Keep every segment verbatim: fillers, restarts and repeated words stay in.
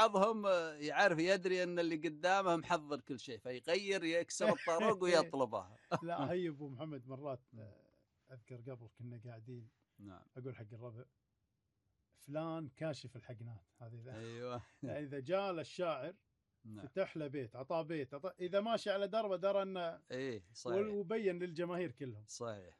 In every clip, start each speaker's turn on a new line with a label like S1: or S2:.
S1: بعضهم يعرف يدري أن اللي قدامه محضر كل شيء فيغير يكسر الطرق ويطلبها.
S2: لا هي أبو محمد مرات أذكر قبل كنا قاعدين
S1: نعم.
S2: أقول حق الربع فلان كاشف الحقنات هذه إذا
S1: أيوة.
S2: يعني إذا جاء الشاعر
S1: نعم.
S2: فتح له بيت عطاه بيت عطاه إذا ماشي على دربه درى أنه
S1: إيه صحيح.
S2: وبين للجماهير كلهم
S1: صحيح.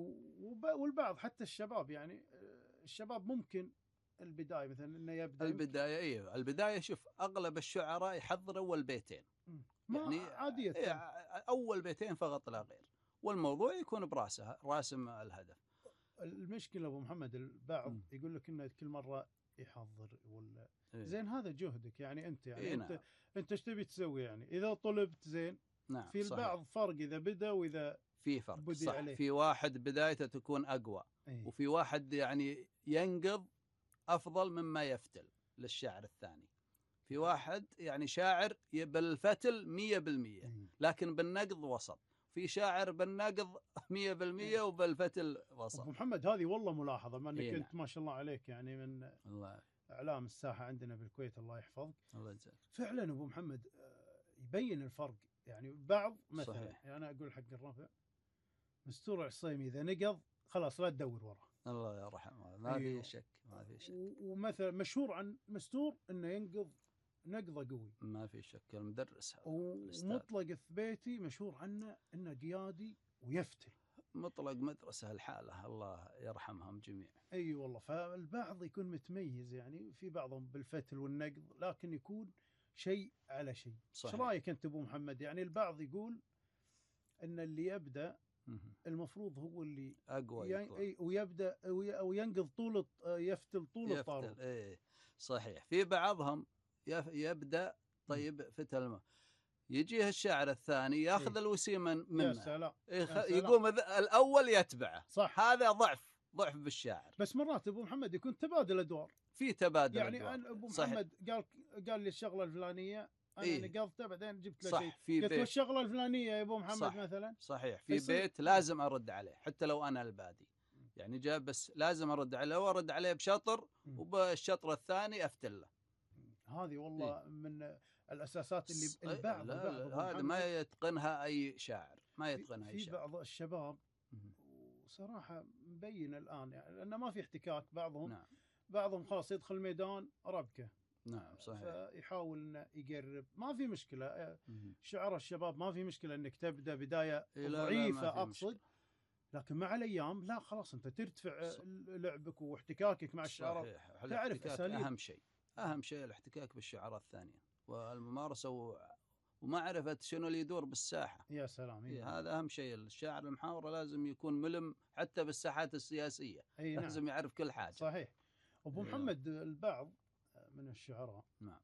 S2: والبعض حتى الشباب يعني الشباب ممكن البداية مثلا انه يبدا
S1: البداية ايوه البداية شوف اغلب الشعراء يحضر اول بيتين
S2: يعني عادية
S1: إيه اول بيتين فقط لا غير والموضوع يكون براسه راسم الهدف.
S2: المشكلة ابو محمد البعض
S1: م.
S2: يقول لك انه كل مرة يحضر ولا
S1: إيه؟
S2: زين هذا جهدك يعني انت يعني
S1: إيه
S2: انت
S1: نعم.
S2: انت ايش تبي تسوي يعني اذا طلبت زين.
S1: نعم
S2: في البعض
S1: صحيح.
S2: فرق اذا بدا واذا
S1: في فرق صح
S2: عليه.
S1: في واحد بدايته تكون اقوى.
S2: أيه.
S1: وفي واحد يعني ينقض افضل مما يفتل للشاعر الثاني. في واحد يعني شاعر بالفتل مية بالمية لكن بالنقض وسط. في شاعر بالنقض مية بالمية وبالفتل وسط.
S2: أبو محمد هذه والله ملاحظة ما انك
S1: إيه
S2: انت ما شاء الله عليك يعني من
S1: الله
S2: اعلام الساحة عندنا بالكويت الله يحفظك.
S1: الله يجزاك.
S2: فعلا ابو محمد يبين الفرق يعني بعض مثلا
S1: صحيح.
S2: يعني انا اقول حق الرفع مستور عصيمي اذا نقض خلاص لا تدور وراه.
S1: الله يرحمه ما
S2: أيوه.
S1: في شك ما في شك.
S2: ومثلا مشهور عن مستور انه ينقض نقضه قوي
S1: ما في شك المدرس هذا.
S2: ومطلق الثبيتي مشهور عنه انه قيادي ويفتل.
S1: مطلق مدرسة الحالة الله يرحمهم جميعا.
S2: اي أيوة والله فالبعض يكون متميز يعني في بعضهم بالفتل والنقض لكن يكون شيء على شيء. ايش رايك انت ابو محمد؟ يعني البعض يقول ان اللي يبدا المفروض هو اللي
S1: اقوى
S2: ين... ويبدا او ينقض طول يفتل طول الطارق.
S1: ايه صحيح. في بعضهم يبدا طيب فتل يجيه الشاعر الثاني ياخذ
S2: إيه؟
S1: الوسيمه منه
S2: يا سلام.
S1: يخ...
S2: يا سلام.
S1: يقوم الاول يتبعه.
S2: صح.
S1: هذا ضعف ضعف بالشاعر.
S2: بس مرات ابو محمد يكون تبادل ادوار.
S1: في تبادل
S2: يعني
S1: ادوار
S2: يعني ابو محمد
S1: صحيح.
S2: قال قال لي الشغله الفلانيه انا
S1: إيه؟
S2: نقضته بعدين جبت له شيء
S1: في
S2: قلت له الشغله الفلانيه يا ابو محمد
S1: صح.
S2: مثلا
S1: صحيح في بيت لازم ارد عليه حتى لو انا البادي يعني جاب بس لازم ارد عليه وارد عليه بشطر وبالشطر الثاني افتل له.
S2: هذه والله إيه؟ من الاساسات اللي البعض
S1: لا لا هذا ما يتقنها اي شاعر ما يتقنها اي شاعر.
S2: في بعض الشباب وصراحه مبين الان يعني لانه ما في احتكاك بعضهم. نعم. بعضهم خلاص يدخل الميدان ربكه.
S1: نعم صحيح.
S2: فيحاول انه يقرب ما في مشكله. شعر الشباب ما في مشكله انك تبدا بدايه ضعيفه اقصد لكن مع الايام لا خلاص انت ترتفع لعبك واحتكاكك مع الشعراء تعرف اساليب.
S1: اهم شيء اهم شيء الاحتكاك بالشعراء الثانيه والممارسه و... ومعرفه شنو اللي يدور بالساحه.
S2: يا سلام.
S1: إيه هذا اهم شيء. الشاعر المحاوره لازم يكون ملم حتى بالساحات السياسيه.
S2: أي
S1: لازم
S2: نعم.
S1: يعرف كل حاجه.
S2: صحيح. ابو
S1: إيه.
S2: محمد البعض من الشعراء
S1: نعم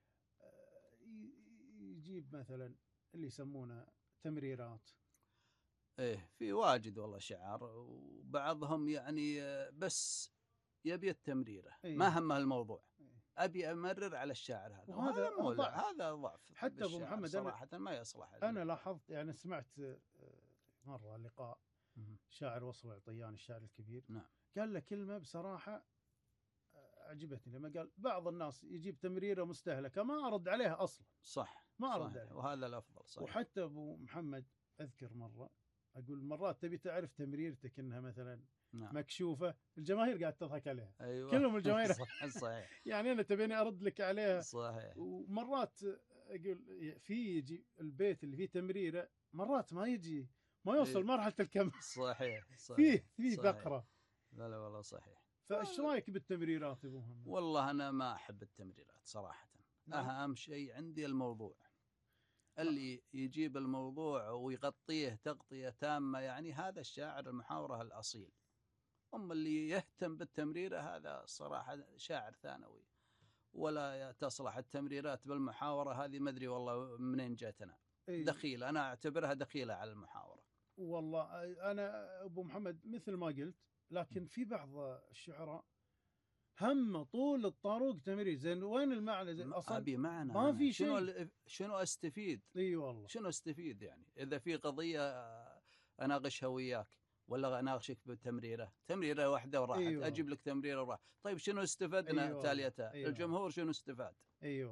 S2: يجيب مثلا اللي يسمونه تمريرات.
S1: ايه في واجد والله شعر وبعضهم يعني بس يبي التمريره. إيه؟ ما همه الموضوع. إيه؟ ابي امرر على الشاعر هذا
S2: وهذا
S1: ضعف. هذا ضعف
S2: حتى ابو محمد
S1: صراحه أنا ما يصلح.
S2: انا لاحظت يعني سمعت مره لقاء شاعر وصل عطيان الشاعر الكبير.
S1: نعم.
S2: قال له كلمه بصراحه عجبتني لما قال بعض الناس يجيب تمريره مستهلكه ما ارد عليها اصلا.
S1: صح
S2: ما ارد عليها
S1: وهذا الافضل. صحيح.
S2: وحتى ابو محمد اذكر مره اقول مرات تبي تعرف تمريرتك انها مثلا نعم. مكشوفه الجماهير قاعد تضحك عليها.
S1: أيوة.
S2: كلهم الجماهير.
S1: صحيح.
S2: يعني انا تبيني ارد لك عليها.
S1: صحيح.
S2: ومرات اقول في يجي البيت اللي فيه تمريره مرات ما يجي ما يوصل أيوة. مرحله الكم.
S1: صحيح. صحيح.
S2: فيه فيه بقره.
S1: لا لا والله صحيح.
S2: فايش رايك بالتمريرات ابو محمد؟
S1: والله انا ما احب التمريرات صراحه. نعم. اهم شيء عندي الموضوع. اللي يجيب الموضوع ويغطيه تغطية تامة يعني هذا الشاعر المحاورة الأصيل. أما اللي يهتم بالتمريرة هذا صراحة شاعر ثانوي ولا تصلح التمريرات بالمحاورة هذه ما أدري والله منين جاتنا. إيه؟ دخيلة أنا أعتبرها دخيلة على المحاورة.
S2: والله أنا أبو محمد مثل ما قلت لكن في بعض الشعراء هم طول الطاروق تمرير زين وين المعنى زين
S1: اصلا ابي معنى
S2: ما في شيء.
S1: شنو شنو استفيد؟
S2: اي والله
S1: شنو استفيد يعني اذا في قضيه اناقشها وياك ولا اناقشك بالتمريره تمريره واحده وراحت. أيوة. اجيب لك تمريره وراحت. طيب شنو استفدنا؟ أيوة. تاليتها. أيوة. الجمهور شنو استفاد؟
S2: ايوه